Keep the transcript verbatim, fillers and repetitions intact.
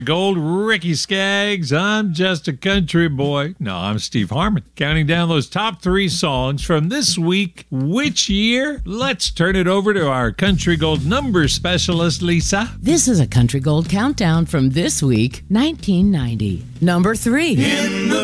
Gold, Ricky Skaggs, I'm just a country boy. No, I'm Steve Harmon. Counting down those top three songs from this week. Which year? Let's turn it over to our Country Gold number specialist, Lisa. This is a Country Gold countdown from this week, nineteen ninety. Number three. In the